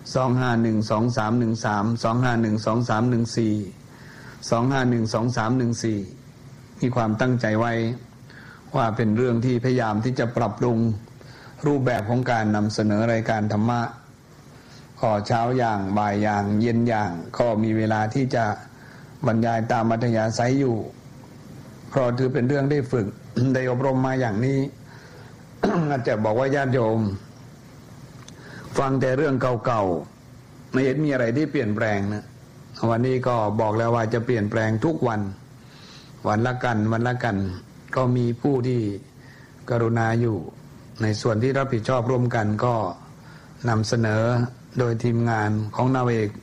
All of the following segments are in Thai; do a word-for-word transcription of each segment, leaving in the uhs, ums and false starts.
สองห้าหนึ่งสองสามหนึ่งสามสองห้าหนึ่งสองสามหนึ่งสี่สองห้าหนึ่งสองสามหนึ่งสี่มีความตั้งใจไว้ว่าเป็นเรื่องที่พยายามที่จะปรับปรุงรูปแบบของการนำเสนอรายการธรรมะก็เช้าอย่างบ่ายอย่างเย็นอย่างก็มีเวลาที่จะบรรยายตามอัธยาศัยอยู่เพราะถือเป็นเรื่องได้ฝึก ได้อบรมมาอย่างนี้ อาจจะบอกว่าญาติโยมฟังแต่เรื่องเก่าๆไม่เห็นมีอะไรที่เปลี่ยนแปลงนะวันนี้ก็บอกแล้วว่าจะเปลี่ยนแปลงทุกวันวันละกันวันละกันก็มีผู้ที่กรุณาอยู่ในส่วนที่รับผิดชอบร่วมกันก็นำเสนอโดยทีมงานของนาวเอก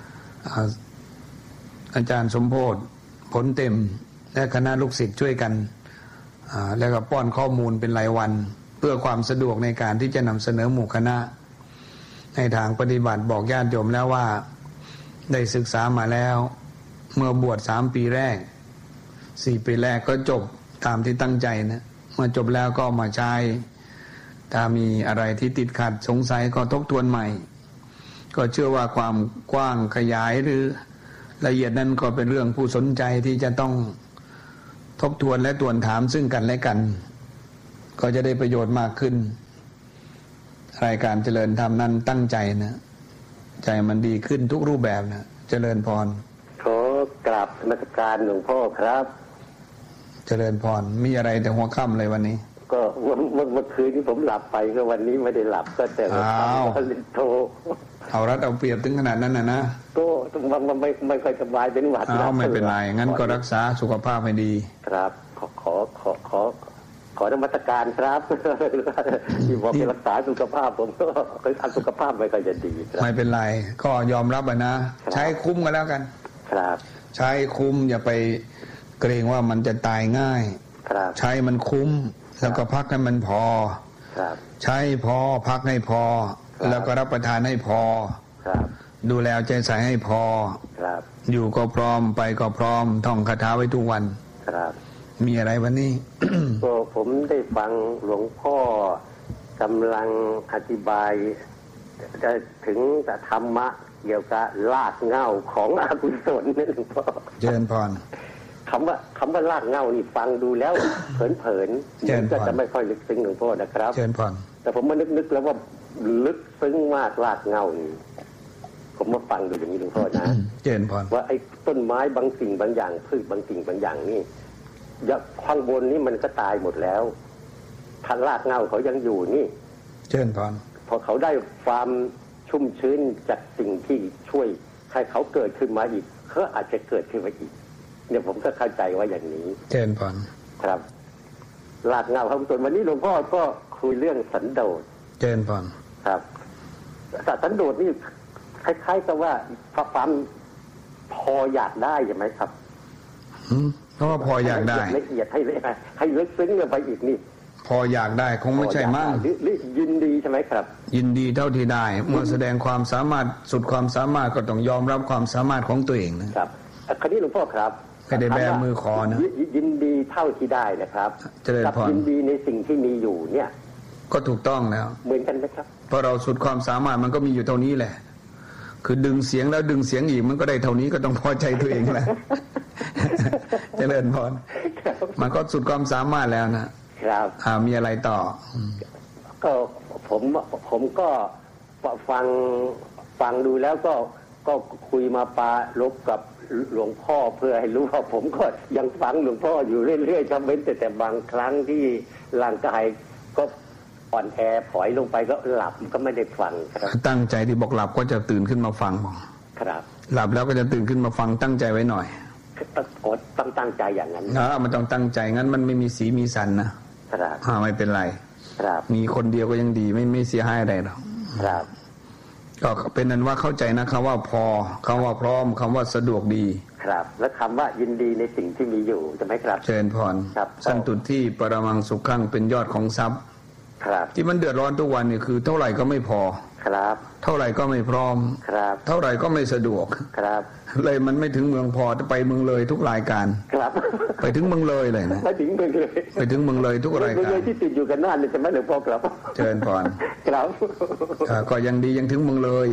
อาจารย์สมโพธิผลเต็มและคณะลูกศิษย์ช่วยกันแล้วก็ป้อนข้อมูลเป็นรายวันเพื่อความสะดวกในการที่จะนำเสนอหมู่คณะในทางปฏิบัติบอกญาติโยมแล้วว่าได้ศึกษามาแล้วเมื่อบวชสามปีแรกสี่ปีแรกก็จบตามที่ตั้งใจนะเมื่อจบแล้วก็มาใช้ถ้ามีอะไรที่ติดขัดสงสัยก็ทบทวนใหม่ก็เชื่อว่าความกว้างขยายหรือละเอียดนั้นก็เป็นเรื่องผู้สนใจที่จะต้องทบทวนและตรวจถามซึ่งกันและกันก็จะได้ประโยชน์มากขึ้นรายการเจริญธรรมนั้นตั้งใจนะใจมันดีขึ้นทุกรูปแบบนะเจริญพรขอกราบนมัสการหลวงพ่อครับเจริญพรมีอะไรแต่หัวค่ำเลยวันนี้ก็เมื่อเมื่อคืนนี้ผมหลับไปก็วันนี้ไม่ได้หลับก็แต่ว่าฟังโทรเอารัดเอาเปรียบถึงขนาดนั้นนะนะก็มันมันไม่ไม่ค่อยสบายเป็นหวัดแล้วไม่เป็นไรงั้นก็รักษาสุขภาพให้ดีครับขอขอขอขอขอนมัสการครับที่บอกให้รักษาสุขภาพผมก็อันสุขภาพไม่ค่อยจะดีไม่เป็นไรก็ยอมรับนะใช้คุ้มกันแล้วกันครับใช้คุ้มอย่าไปเกรงว่ามันจะตายง่ายครับใช้มันคุ้มแล้วก็พักให้มันพอครับใช้พอพักให้พอแล้วก็รับประทานให้พอครับดูแลใจใส่ให้พอครับอยู่ก็พร้อมไปก็พร้อมท่องคาถาไว้ทุกวันครับมีอะไรวันนี้ก็ผมได้ฟังหลวงพ่อกำลังอธิบายจะถึงธรรมะเกี่ยวกับรากเหง้าของอกุศลนี่หลวงพ่อเจริญพรคำว่าคำว่ารากเหง้านี่ฟังดูแล้วเผินๆก็จะไม่ค่อยลึกซึ้งหลวงพ่อนะครับเจริญพรแต่ผมมานึกๆแล้วว่าลึกซึ้งมากรากเหง้านี่ผมมาฟังดูอย่างนี้หลวงพ่อนะเจริญพรว่าไอ้ต้นไม้บางสิ่งบางอย่างพืชบางสิ่งบางอย่างนี่ข้างบนนี้มันก็ตายหมดแล้วถ้ารากเหง้าเขายังอยู่นี่เจริญพรพอเขาได้ความชุ่มชื้นจากสิ่งที่ช่วยให้เขาเกิดขึ้นมาอีกเขาอาจจะเกิดขึ้นมาอีกเนี่ยผมก็เข้าใจว่าอย่างนี้เจริญพรครับรากเหง้าของต้นวันนี้หลวงพ่อก็คุยเรื่องสันโดษเจริญพรครับสันโดษนี่คล้ายๆกับว่าความพออยากได้ใช่ไหมครับเพราะว่าพออยากได้ละเอียดให้ให้ลึกซึ้งไปอีกนี่พออยากได้คงไม่ใช่มั้งหรือยินดีใช่ไหมครับยินดีเท่าที่ได้เมื่อแสดงความสามารถสุดความสามารถก็ต้องยอมรับความสามารถของตัวเองนะครับคราวนี้หลวงพ่อครับไม่ได้แบมือคอนะยินดีเท่าที่ได้นะครับกับยินดีในสิ่งที่มีอยู่เนี่ยก็ถูกต้องแล้วเหมือนกันไหมครับเพราะเราสุดความสามารถมันก็มีอยู่เท่านี้แหละคือดึงเสียงแล้วดึงเสียงอีกมันก็ได้เท่านี้ก็ต้องพอใจตัวเองแหละเจริญพรมันก็สุดความสามารถแล้วนะครับอ่ามีอะไรต่อก็ผมผมก็ฟังฟังดูแล้วก็ก็คุยมาปาลบกับหลวงพ่อเพื่อให้รู้ว่าผมก็ยังฟังหลวงพ่ออยู่เรื่อยๆครับเว้นแต่แต่บางครั้งที่ร่างกายก็อ่อนแอผอยลงไปก็หลับก็ไม่ได้ฟังครับตั้งใจที่บอกหลับก็จะตื่นขึ้นมาฟังครับหลับแล้วก็จะตื่นขึ้นมาฟังตั้งใจไว้หน่อยต้องตั้งใจอย่างนั้นนะมันต้องตั้งใจงั้นมันไม่มีสีมีสันนะครับอ่าไม่เป็นไรครับมีคนเดียวก็ยังดีไม่ไม่เสียหายอะไรหรอกครับก็เป็นนั้นว่าเข้าใจนะคำว่าพอคำว่าพร้อมคำว่าสะดวกดีครับและคำว่ายินดีในสิ่งที่มีอยู่ใช่ไหมครับเชิญพรสันตุที่ปรมังสุขังเป็นยอดของทรัพย์ครับที่มันเดือดร้อนทุกวันนี่คือเท่าไหร่ก็ไม่พอครับเท่าไหร่ก็ไม่พร้อมครับเท่าไหร่ก็ไม่สะดวกครับเลยมันไม่ถึงเมืองพอจะไปเมืองเลยทุกรายการครับไปถึงเมืองเลยเลยนะไปถึงเมืองเลยไปถึงเมืองเลยทุกรายการที่ติดอยู่กันนั่นเลยใช่ไหมหลวงพ่อครับเชิญพรครับก็ยังดียังถึงเมืองเลย